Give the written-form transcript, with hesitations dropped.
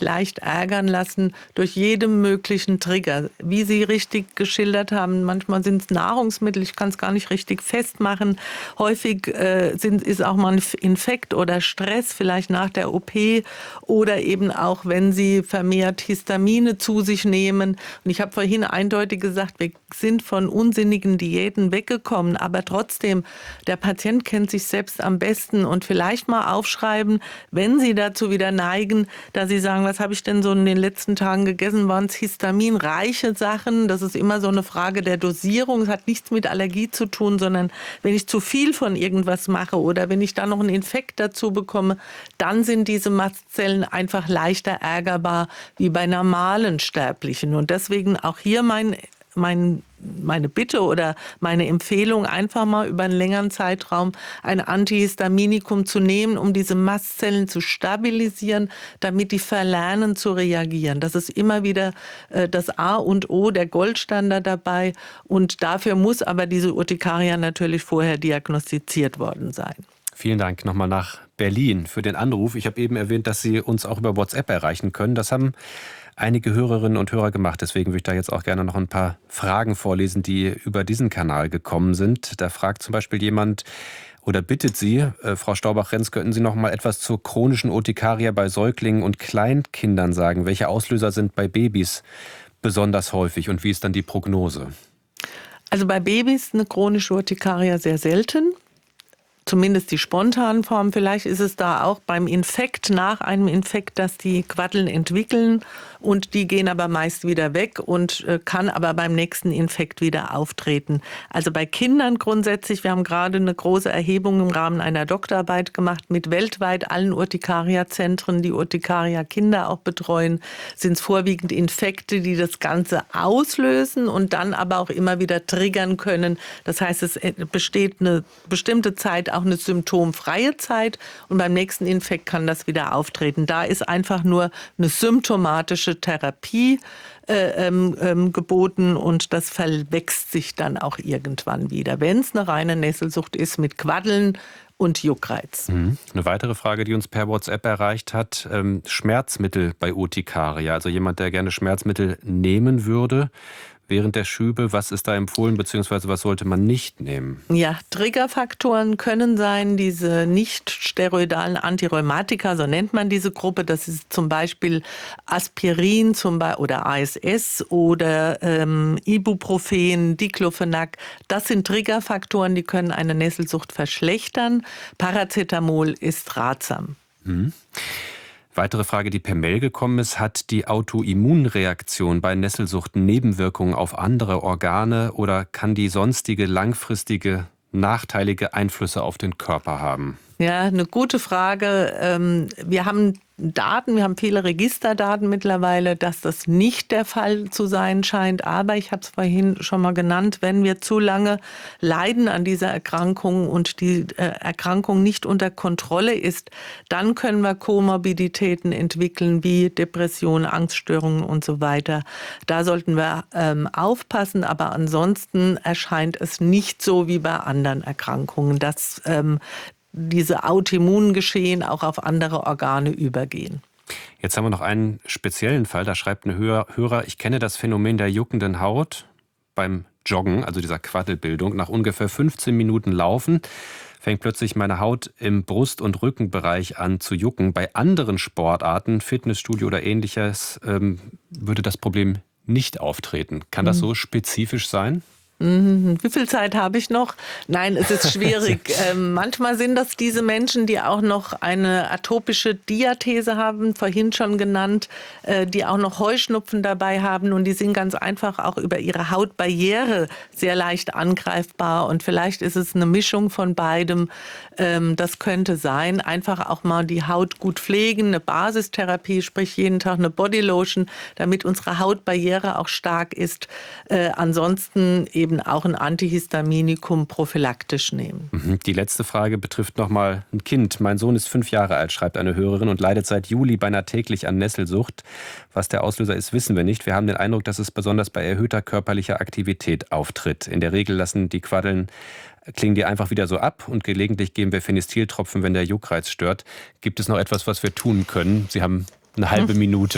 leicht ärgern lassen durch jeden möglichen Trigger. Wie Sie richtig geschildert haben, manchmal sind es Nahrungsmittel, ich kann es gar nicht richtig festmachen. Häufig ist auch mal ein Infekt oder Stress, vielleicht nach der OP oder eben auch, wenn Sie vermehrt Histamine zu sich nehmen. Und ich habe vorhin eindeutig gesagt, wir sind von unsinnigen Diäten weggekommen, aber trotzdem, der Patient kennt sich selbst am besten und vielleicht mal aufschreiben, wenn Sie dazu wieder neigen, da Sie sagen, was habe ich denn so in den letzten Tagen gegessen, waren es histaminreiche Sachen. Das ist immer so eine Frage der Dosierung. Es hat nichts mit Allergie zu tun, sondern wenn ich zu viel von irgendwas mache oder wenn ich dann noch einen Infekt dazu bekomme, dann sind diese Mastzellen einfach leichter ärgerbar wie bei normalen Sterblichen. Und deswegen auch hier meine Bitte oder meine Empfehlung, einfach mal über einen längeren Zeitraum ein Antihistaminikum zu nehmen, um diese Mastzellen zu stabilisieren, damit die verlernen zu reagieren. Das ist immer wieder das A und O, der Goldstandard dabei. Und dafür muss aber diese Urtikaria natürlich vorher diagnostiziert worden sein. Vielen Dank nochmal nach Berlin für den Anruf. Ich habe eben erwähnt, dass Sie uns auch über WhatsApp erreichen können. Das haben einige Hörerinnen und Hörer gemacht. Deswegen würde ich da jetzt auch gerne noch ein paar Fragen vorlesen, die über diesen Kanal gekommen sind. Da fragt zum Beispiel jemand oder bittet Sie, Frau Staubach-Renz, könnten Sie noch mal etwas zur chronischen Urtikaria bei Säuglingen und Kleinkindern sagen? Welche Auslöser sind bei Babys besonders häufig und wie ist dann die Prognose? Also bei Babys eine chronische Urtikaria sehr selten. Zumindest die spontanen Formen. Vielleicht ist es da auch beim Infekt, nach einem Infekt, dass die Quaddeln entwickeln und die gehen aber meist wieder weg und kann aber beim nächsten Infekt wieder auftreten. Also bei Kindern grundsätzlich, wir haben gerade eine große Erhebung im Rahmen einer Doktorarbeit gemacht mit weltweit allen Urtikaria-Zentren, die Urtikaria-Kinder auch betreuen, sind es vorwiegend Infekte, die das Ganze auslösen und dann aber auch immer wieder triggern können. Das heißt, es besteht eine bestimmte Zeit, auch eine symptomfreie Zeit und beim nächsten Infekt kann das wieder auftreten. Da ist einfach nur eine symptomatische Therapie geboten und das verwächst sich dann auch irgendwann wieder, wenn es eine reine Nesselsucht ist mit Quaddeln und Juckreiz. Eine weitere Frage, die uns per WhatsApp erreicht hat, Schmerzmittel bei Urtikaria, also jemand, der gerne Schmerzmittel nehmen würde während der Schübe. Was ist da empfohlen, beziehungsweise was sollte man nicht nehmen? Ja, Triggerfaktoren können sein, diese nicht steroidalen Antirheumatika, so nennt man diese Gruppe. Das ist zum Beispiel Aspirin oder ASS oder Ibuprofen, Diclofenac. Das sind Triggerfaktoren, die können eine Nesselsucht verschlechtern. Paracetamol ist ratsam. Weitere Frage, die per Mail gekommen ist, hat die Autoimmunreaktion bei Nesselsucht Nebenwirkungen auf andere Organe oder kann die sonstige langfristige nachteilige Einflüsse auf den Körper haben? Ja, eine gute Frage. Wir haben Daten, wir haben viele Registerdaten mittlerweile, dass das nicht der Fall zu sein scheint. Aber ich habe es vorhin schon mal genannt, wenn wir zu lange leiden an dieser Erkrankung und die Erkrankung nicht unter Kontrolle ist, dann können wir Komorbiditäten entwickeln wie Depressionen, Angststörungen und so weiter. Da sollten wir aufpassen, aber ansonsten erscheint es nicht so wie bei anderen Erkrankungen, dass diese Autoimmungeschehen auch auf andere Organe übergehen. Jetzt haben wir noch einen speziellen Fall, da schreibt ein Hörer, ich kenne das Phänomen der juckenden Haut beim Joggen, also dieser Quaddelbildung. Nach ungefähr 15 Minuten Laufen fängt plötzlich meine Haut im Brust- und Rückenbereich an zu jucken. Bei anderen Sportarten, Fitnessstudio oder ähnliches, würde das Problem nicht auftreten. Kann das so spezifisch sein? Wie viel Zeit habe ich noch? Nein, es ist schwierig. Manchmal sind das diese Menschen, die auch noch eine atopische Diathese haben, vorhin schon genannt, die auch noch Heuschnupfen dabei haben und die sind ganz einfach auch über ihre Hautbarriere sehr leicht angreifbar und vielleicht ist es eine Mischung von beidem. Das könnte sein. Einfach auch mal die Haut gut pflegen, eine Basistherapie, sprich jeden Tag eine Bodylotion, damit unsere Hautbarriere auch stark ist. Ansonsten eben auch ein Antihistaminikum prophylaktisch nehmen. Die letzte Frage betrifft nochmal ein Kind. Mein Sohn ist 5 Jahre alt, schreibt eine Hörerin, und leidet seit Juli beinahe täglich an Nesselsucht. Was der Auslöser ist, wissen wir nicht. Wir haben den Eindruck, dass es besonders bei erhöhter körperlicher Aktivität auftritt. In der Regel lassen die Quaddeln klingen die einfach wieder so ab und gelegentlich geben wir Phenestiltropfen, wenn der Juckreiz stört. Gibt es noch etwas, was wir tun können? Sie haben eine halbe Minute.